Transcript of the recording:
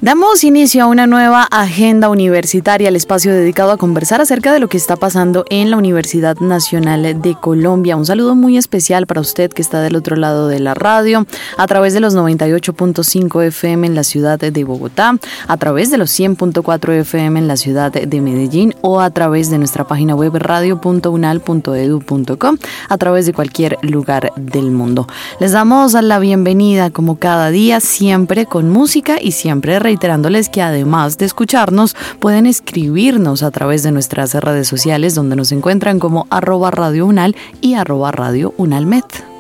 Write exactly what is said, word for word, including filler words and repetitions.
Damos inicio a una nueva agenda universitaria, el espacio dedicado a conversar acerca de lo que está pasando en la Universidad Nacional de Colombia. Un saludo muy especial para usted que está del otro lado de la radio, a través de los noventa y ocho punto cinco F M en la ciudad de Bogotá, a través de los cien punto cuatro F M en la ciudad de Medellín o a través de nuestra página web radio punto unal punto edu punto co, a través de cualquier lugar del mundo. Les damos la bienvenida como cada día, siempre con música y siempre reiterándoles que además de escucharnos, pueden escribirnos a través de nuestras redes sociales donde nos encuentran como arroba Radio Unal y arroba Radio Unalmet.